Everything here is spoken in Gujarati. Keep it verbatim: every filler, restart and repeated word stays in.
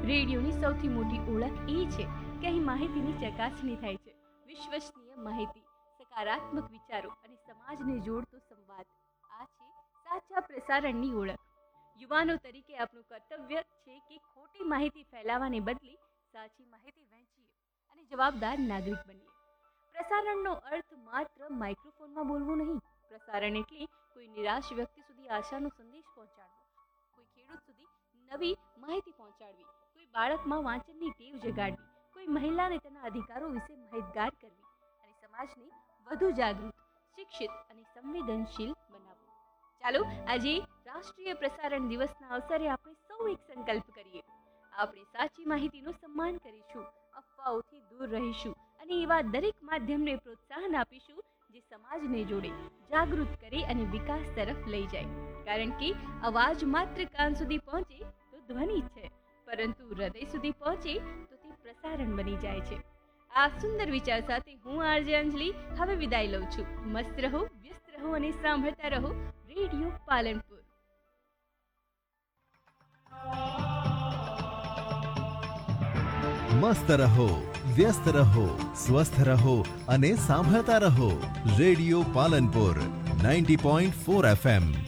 રેડિયોની સૌથી મોટી ઓળખ એ છે કે અહીં માહિતીની ચકાસણી થાય છે. વિશ્વસનીય માહિતી, સકારાત્મક વિચારો અને સમાજને જોડતો સંવાદ, આ છે સાચા પ્રસારણની ઓળખ. યુવાનો તરીકે આપણું કર્તવ્ય છે કે ખોટી માહિતી ફેલાવાને બદલે સાચી માહિતી વહેંચીએ અને જવાબદાર નાગરિક બનીએ. પ્રસારણનો અર્થ માત્ર માઇક્રોફોનમાં બોલવું નહીં. પ્રસારણ એટલે કોઈ નિરાશ વ્યક્તિ સુધી આશાનો સંદેશ પહોંચાડવો, કોઈ ખેડૂત સુધી નવી માહિતી પહોંચાડવી, કોઈ બાળકમાં વાંચનની ટેવ જગાડવી, કોઈ મહિલાને તેના અધિકારો વિશે માહિતગાર કરવી અને સમાજને વધુ જાગૃત, શિક્ષિત અને સંવેદનશીલ બનાવવું. ચાલો આજે રાષ્ટ્રીય પ્રસારણ દિવસના અવસરે આપણે સૌ એક સંકલ્પ કરીએ. આપણે સાચી માહિતીનું સન્માન કરીશું, અફવાઓથી દૂર રહીશું અને એવા દરેક માધ્યમને પ્રોત્સાહન આપીશું જે સમાજને જોડે, જાગૃત કરે અને વિકાસ તરફ લઈ જાય. કારણ કે અવાજ માત્ર કાન સુધી પહોંચે તો ધ્વનિ છે, પરંતુ હૃદય સુધી પહોંચે તો તે પ્રસારણ બની જાય છે. આ સુંદર વિચાર સાથે હું આરજે અંજલિ હવે વિદાય લઉં છું. મસ્ત રહો, વ્યસ્ત રહો અને સાંભળતા રહો રેડિયો પાલનપુર. મસ્ત રહો, વ્યસ્ત રહો, સ્વસ્થ રહો અને સાંભળતા રહો radio Palanpur ninety point four F M.